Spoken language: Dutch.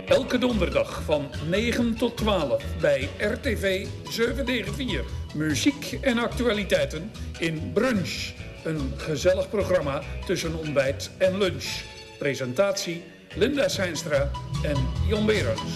Elke donderdag van 9 tot 12 bij RTV 794. Muziek en actualiteiten in Brunch. Een gezellig programma tussen ontbijt en lunch. Presentatie Linda Seinstra en Jon Berends.